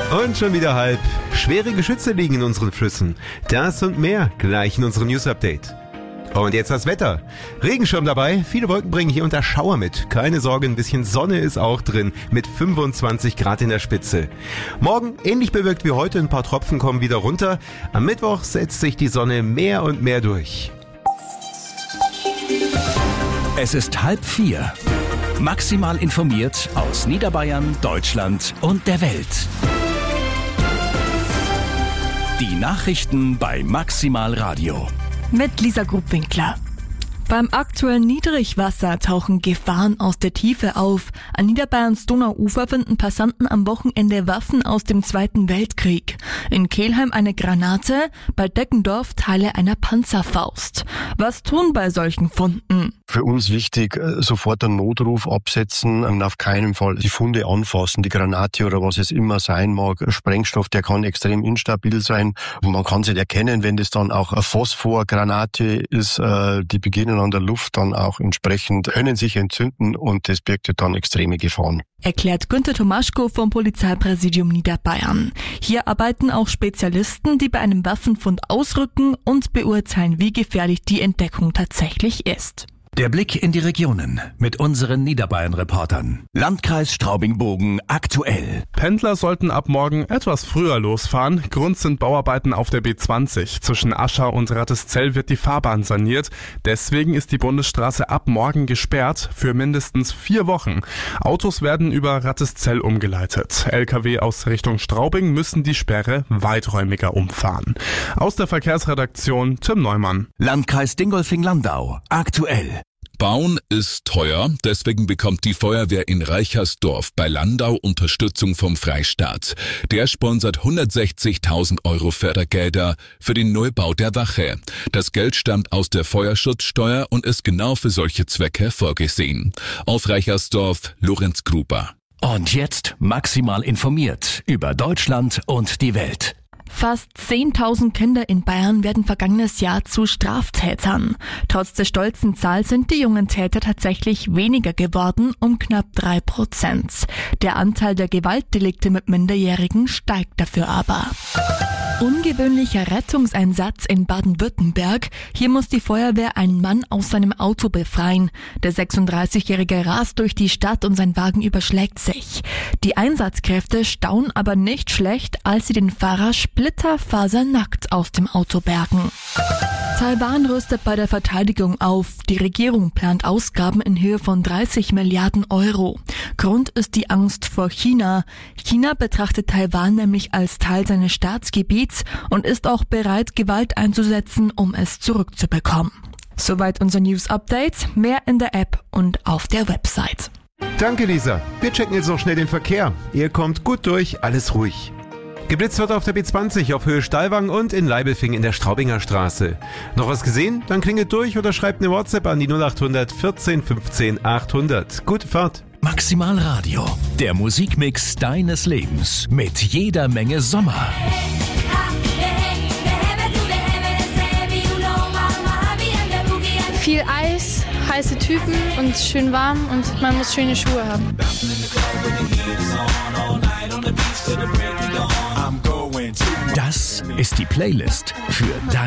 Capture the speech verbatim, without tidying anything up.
Und schon wieder halb. Schwere Geschütze liegen in unseren Flüssen. Das und mehr gleich in unserem News-Update. Und jetzt das Wetter. Regenschirm dabei, viele Wolken bringen hier unter Schauer mit. Keine Sorge, ein bisschen Sonne ist auch drin, mit fünfundzwanzig Grad in der Spitze. Morgen ähnlich bewölkt wie heute, ein paar Tropfen kommen wieder runter. Am Mittwoch setzt sich die Sonne mehr und mehr durch. Es ist halb vier. Maximal informiert aus Niederbayern, Deutschland und der Welt. Die Nachrichten bei Maximal Radio. Mit Lisa Grubwinkler. Beim aktuellen Niedrigwasser tauchen Gefahren aus der Tiefe auf. An Niederbayerns Donauufer finden Passanten am Wochenende Waffen aus dem Zweiten Weltkrieg. In Kelheim eine Granate, bei Deckendorf Teile einer Panzerfaust. Was tun bei solchen Funden? Für uns wichtig, sofort einen Notruf absetzen und auf keinen Fall die Funde anfassen, die Granate oder was es immer sein mag. Sprengstoff, der kann extrem instabil sein. Man kann es nicht erkennen, wenn das dann auch eine Phosphorgranate ist, die beginnen an der Luft dann auch entsprechend, können sich entzünden und das birgt dann extreme Gefahren. Erklärt Günther Tomaschko vom Polizeipräsidium Niederbayern. Hier arbeiten auch Spezialisten, die bei einem Waffenfund ausrücken und beurteilen, wie gefährlich die Entdeckung tatsächlich ist. Der Blick in die Regionen mit unseren Niederbayern-Reportern. Landkreis Straubing-Bogen aktuell. Pendler sollten ab morgen etwas früher losfahren. Grund sind Bauarbeiten auf der B zwanzig. Zwischen Aschau und Ratteszell wird die Fahrbahn saniert. Deswegen ist die Bundesstraße ab morgen gesperrt für mindestens vier Wochen. Autos werden über Ratteszell umgeleitet. L K W aus Richtung Straubing müssen die Sperre weiträumiger umfahren. Aus der Verkehrsredaktion Tim Neumann. Landkreis Dingolfing-Landau aktuell. Bauen ist teuer, deswegen bekommt die Feuerwehr in Reichersdorf bei Landau Unterstützung vom Freistaat. Der sponsert hundertsechzigtausend Euro Fördergelder für den Neubau der Wache. Das Geld stammt aus der Feuerschutzsteuer und ist genau für solche Zwecke vorgesehen. Auf Reichersdorf, Lorenz Gruber. Und jetzt maximal informiert über Deutschland und die Welt. Fast zehntausend Kinder in Bayern werden vergangenes Jahr zu Straftätern. Trotz der stolzen Zahl sind die jungen Täter tatsächlich weniger geworden, um knapp drei Prozent. Der Anteil der Gewaltdelikte mit Minderjährigen steigt dafür aber. Ungewöhnlicher Rettungseinsatz in Baden-Württemberg. Hier muss die Feuerwehr einen Mann aus seinem Auto befreien. Der sechsunddreißigjährige rast durch die Stadt und sein Wagen überschlägt sich. Die Einsatzkräfte staunen aber nicht schlecht, als sie den Fahrer splitterfasernackt aus dem Auto bergen. Taiwan rüstet bei der Verteidigung auf. Die Regierung plant Ausgaben in Höhe von dreißig Milliarden Euro. Grund ist die Angst vor China. China betrachtet Taiwan nämlich als Teil seines Staatsgebiets und ist auch bereit, Gewalt einzusetzen, um es zurückzubekommen. Soweit unser News-Update. Mehr in der App und auf der Website. Danke, Lisa. Wir checken jetzt noch schnell den Verkehr. Ihr kommt gut durch, alles ruhig. Geblitzt wird auf der B zwanzig auf Höhe Stallwang und in Leibelfing in der Straubinger Straße. Noch was gesehen? Dann klingelt durch oder schreibt eine WhatsApp an die null acht hundert vierzehn fünfzehn achthundert. Gute Fahrt. Maximal Radio, der Musikmix deines Lebens mit jeder Menge Sommer. Viel Eis, heiße Typen und schön warm und man muss schöne Schuhe haben. Das ist die Playlist für dein